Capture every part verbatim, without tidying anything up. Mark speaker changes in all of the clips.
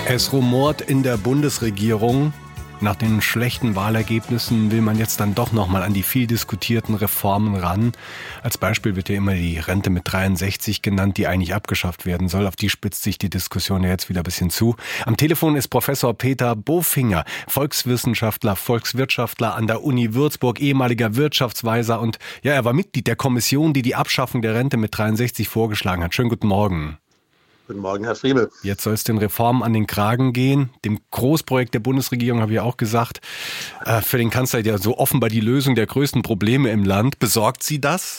Speaker 1: Es rumort in der Bundesregierung. Nach den schlechten Wahlergebnissen will man jetzt dann doch nochmal an die viel diskutierten Reformen ran. Als Beispiel wird ja immer die Rente mit dreiundsechzig genannt, die eigentlich abgeschafft werden soll. Auf die spitzt sich die Diskussion ja jetzt wieder ein bisschen zu. Am Telefon ist Professor Peter Bofinger, Volkswissenschaftler, Volkswirtschaftler an der Uni Würzburg, ehemaliger Wirtschaftsweiser. Und ja, er war Mitglied der Kommission, die die Abschaffung der Rente mit dreiundsechzig vorgeschlagen hat. Schönen guten Morgen.
Speaker 2: Guten Morgen, Herr Friebel.
Speaker 1: Jetzt soll es den Reformen an den Kragen gehen. Dem Großprojekt der Bundesregierung habe ich auch gesagt. Äh, für den Kanzler ja so offenbar die Lösung der größten Probleme im Land. Besorgt Sie das?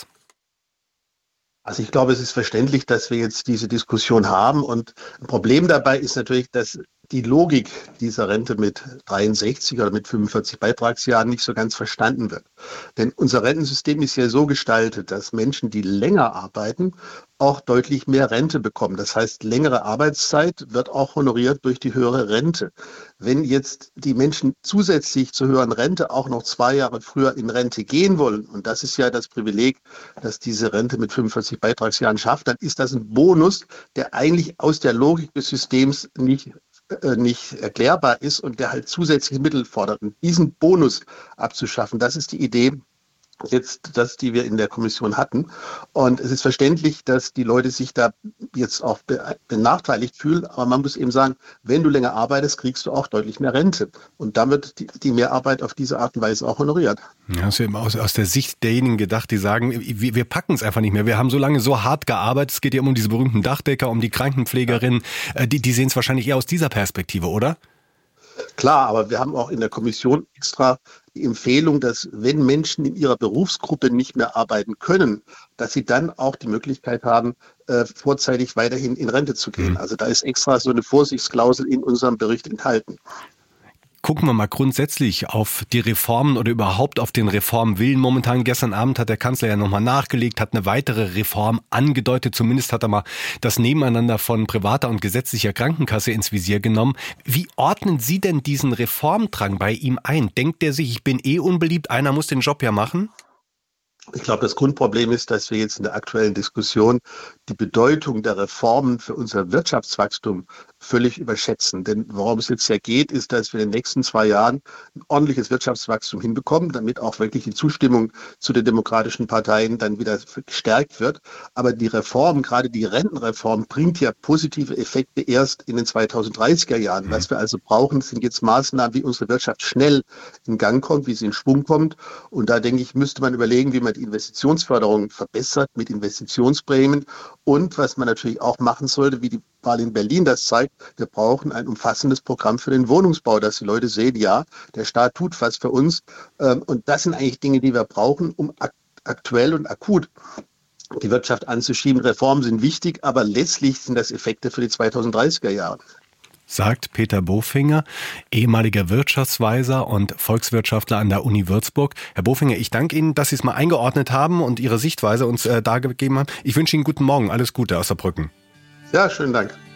Speaker 2: Also ich glaube, es ist verständlich, dass wir jetzt diese Diskussion haben. Und ein Problem dabei ist natürlich, dass die Logik dieser Rente mit dreiundsechzig oder mit fünfundvierzig Beitragsjahren nicht so ganz verstanden wird. Denn unser Rentensystem ist ja so gestaltet, dass Menschen, die länger arbeiten, auch deutlich mehr Rente bekommen. Das heißt, längere Arbeitszeit wird auch honoriert durch die höhere Rente. Wenn jetzt die Menschen zusätzlich zur höheren Rente auch noch zwei Jahre früher in Rente gehen wollen, und das ist ja das Privileg, dass diese Rente mit fünfundvierzig Beitragsjahren schafft, dann ist das ein Bonus, der eigentlich aus der Logik des Systems nicht nicht erklärbar ist und der halt zusätzliche Mittel fordert. Und diesen Bonus abzuschaffen, das ist die Idee, jetzt das, die wir in der Kommission hatten. Und es ist verständlich, dass die Leute sich da jetzt auch benachteiligt fühlen. Aber man muss eben sagen, wenn du länger arbeitest, kriegst du auch deutlich mehr Rente. Und dann wird die, die Mehrarbeit auf diese Art und Weise auch honoriert.
Speaker 1: Ja, das ist eben aus, aus der Sicht derjenigen gedacht, die sagen, wir, wir packen es einfach nicht mehr. Wir haben so lange so hart gearbeitet. Es geht ja um diese berühmten Dachdecker, um die Krankenpflegerinnen. Die, die sehen es wahrscheinlich eher aus dieser Perspektive, oder?
Speaker 2: Klar, aber wir haben auch in der Kommission extra die Empfehlung, dass wenn Menschen in ihrer Berufsgruppe nicht mehr arbeiten können, dass sie dann auch die Möglichkeit haben, äh, vorzeitig weiterhin in Rente zu gehen. Mhm. Also da ist extra so eine Vorsichtsklausel in unserem Bericht enthalten.
Speaker 1: Gucken wir mal grundsätzlich auf die Reformen oder überhaupt auf den Reformwillen. Momentan, gestern Abend hat der Kanzler ja nochmal nachgelegt, hat eine weitere Reform angedeutet. Zumindest hat er mal das Nebeneinander von privater und gesetzlicher Krankenkasse ins Visier genommen. Wie ordnen Sie denn diesen Reformdrang bei ihm ein? Denkt er sich, ich bin eh unbeliebt, einer muss den Job ja machen?
Speaker 2: Ich glaube, das Grundproblem ist, dass wir jetzt in der aktuellen Diskussion die Bedeutung der Reformen für unser Wirtschaftswachstum völlig überschätzen. Denn worum es jetzt ja geht, ist, dass wir in den nächsten zwei Jahren ein ordentliches Wirtschaftswachstum hinbekommen, damit auch wirklich die Zustimmung zu den demokratischen Parteien dann wieder gestärkt wird. Aber die Reform, gerade die Rentenreform, bringt ja positive Effekte erst in den zweitausenddreißiger Jahren. Was wir also brauchen, sind jetzt Maßnahmen, wie unsere Wirtschaft schnell in Gang kommt, wie sie in Schwung kommt. Und da denke ich, müsste man überlegen, wie man die Investitionsförderung verbessert mit Investitionsprämien. Und was man natürlich auch machen sollte, wie die Wahl in Berlin das zeigt, wir brauchen ein umfassendes Programm für den Wohnungsbau, dass die Leute sehen, ja, der Staat tut was für uns. Und das sind eigentlich Dinge, die wir brauchen, um aktuell und akut die Wirtschaft anzuschieben. Reformen sind wichtig, aber letztlich sind das Effekte für die zweitausenddreißiger Jahre.
Speaker 1: Sagt Peter Bofinger, ehemaliger Wirtschaftsweiser und Volkswirtschaftler an der Uni Würzburg. Herr Bofinger, ich danke Ihnen, dass Sie es mal eingeordnet haben und Ihre Sichtweise uns äh, dargegeben haben. Ich wünsche Ihnen guten Morgen. Alles Gute aus Saarbrücken.
Speaker 2: Ja, schönen Dank.